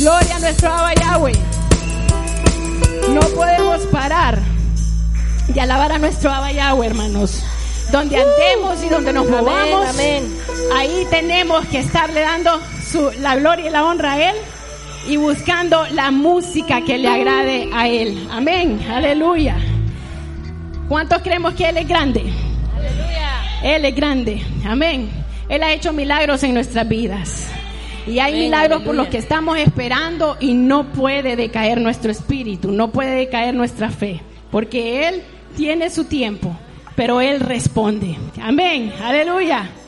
Gloria a nuestro Abba Yahweh. No podemos parar de alabar a nuestro Abba Yahweh, hermanos. Donde andemos y donde nos movamos, ahí tenemos que estarle dando la gloria y la honra a Él y buscando la música que le agrade a Él. Amén, aleluya. ¿Cuántos creemos que Él es grande? Aleluya. Él es grande, amén. Él ha hecho milagros en nuestras vidas. Y hay milagros por los que estamos esperando y no puede decaer nuestro espíritu, no puede decaer nuestra fe, porque Él tiene su tiempo, pero Él responde. Amén, aleluya.